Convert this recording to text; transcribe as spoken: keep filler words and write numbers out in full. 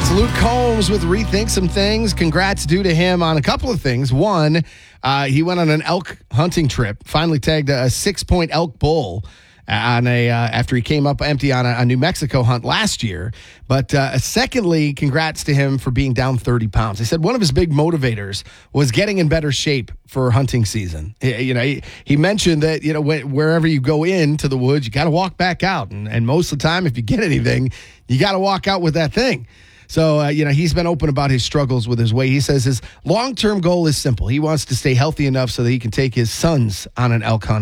It's Luke Combs with Rethink Some Things. Congrats due to him on a couple of things. One, uh, he went on an elk hunting trip, finally tagged a six-point elk bull on a uh, after he came up empty on a, a New Mexico hunt last year. But uh, secondly, congrats to him for being down thirty pounds. He said one of his big motivators was getting in better shape for hunting season. He, you know, he, he mentioned that, you know, wh- wherever you go into the woods, you got to walk back out. And, and most of the time, if you get anything, you got to walk out with that thing. So, uh, you know, he's been open about his struggles with his weight. He says his long-term goal is simple. He wants to stay healthy enough so that he can take his sons on an elk hunt